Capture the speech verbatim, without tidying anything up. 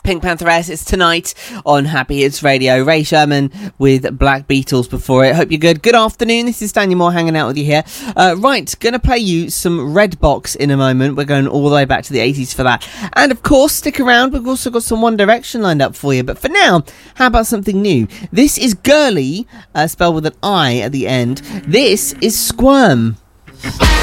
Pink Pantheress. It's tonight on Happy Hits Radio. Ray Sherman with Black Beatles before it. Hope you're good. Good afternoon. This is Daniel Moore hanging out with you here. Uh, right, going to play you some Redbox in a moment. We're going all the way back to the eighties for that. And of course, stick around. We've also got some One Direction lined up for you. But for now, how about something new? This is Girly, uh, spelled with an I at the end. This is Squirm. I